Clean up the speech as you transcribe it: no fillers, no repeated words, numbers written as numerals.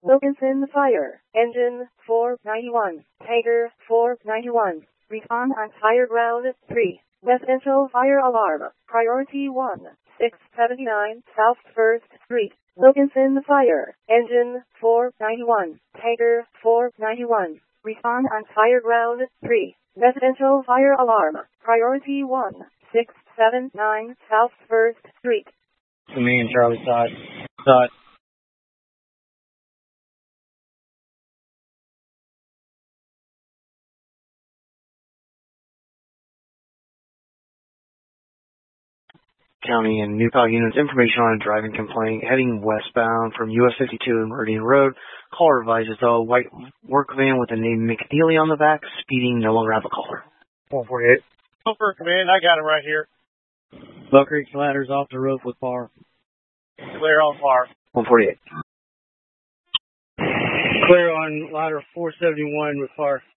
Wilkinson Fire. Engine 491. Tanker 491. Respond on higher ground 3. Residential fire alarm. Priority 1. 679 South 1st Street. Wilkinson Fire. Engine 491. Tanker 491. Respond on higher ground 3. Residential fire alarm. Priority 1. 679 South 1st Street. To me and Charlie Todd. County and New Pal units, information on a driving complaint heading westbound from US 52 and Meridian Road. Caller advises a white work van with the name McNeely on the back, speeding, no longer have a caller. 148. Over command, I got him right here. Buck Creek ladders off the roof with par. Clear on par. 148. Clear on ladder 471 with par.